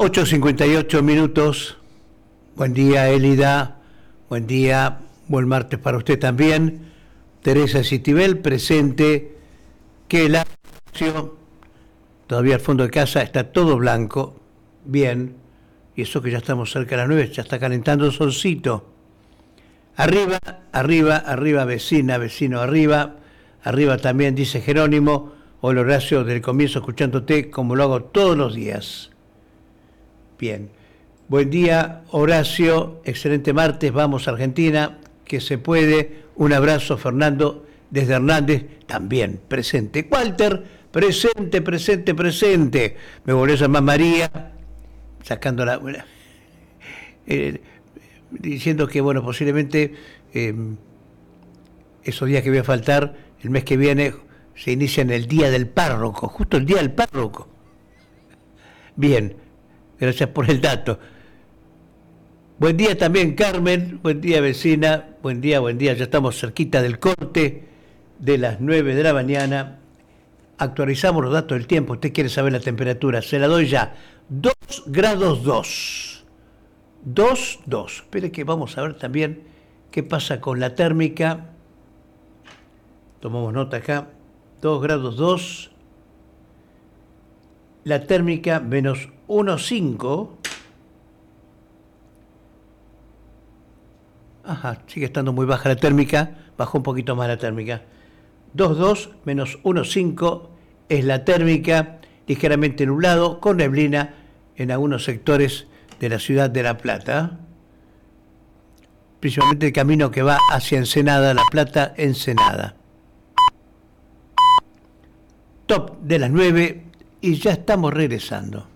8:58. Buen día, Elida. Buen día, buen martes para usted también. Teresa Citibel, presente. Que la todavía al fondo de casa está todo blanco. Bien. Y eso que ya estamos cerca de las 9, ya está calentando el solcito. Arriba, arriba, arriba, vecina, vecino, arriba. Arriba también, dice Jerónimo. Hola, Horacio, del comienzo escuchándote como lo hago todos los días. Bien. Buen día, Horacio. Excelente martes. Vamos a Argentina. Que se puede. Un abrazo, Fernando, desde Hernández. También presente. Walter, presente, presente, presente. Me volvió a llamar María. Sacando la... diciendo que, bueno, posiblemente esos días que voy a faltar, el mes que viene, se inicia en el Día del Párroco. Justo el Día del Párroco. Bien. Gracias por el dato. Buen día también, Carmen. Buen día, vecina. Buen día, buen día. Ya estamos cerquita del corte de las 9 de la mañana. Actualizamos los datos del tiempo. Usted quiere saber la temperatura. Se la doy ya. 2 grados 2. 2. Espere que vamos a ver también qué pasa con la térmica. Tomamos nota acá. 2 grados 2. La térmica menos 1,5. Ajá, sigue estando muy baja la térmica. Bajó un poquito más la térmica. 2,2 menos 1,5 es la térmica. Ligeramente nublado, con neblina en algunos sectores de la ciudad de La Plata. Principalmente el camino que va hacia Ensenada, La Plata, Ensenada. Top de las 9 y ya estamos regresando.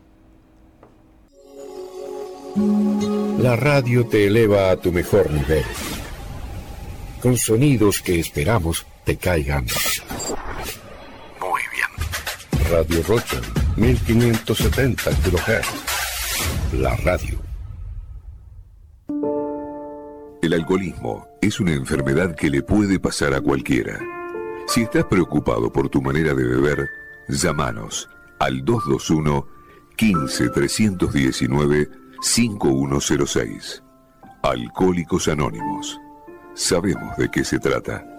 La radio te eleva a tu mejor nivel, con sonidos que esperamos te caigan muy bien. Radio Rocha, 1570 kHz. La radio. El alcoholismo es una enfermedad que le puede pasar a cualquiera. Si estás preocupado por tu manera de beber, llámanos al 221 15 319 5106. Alcohólicos Anónimos. Sabemos de qué se trata.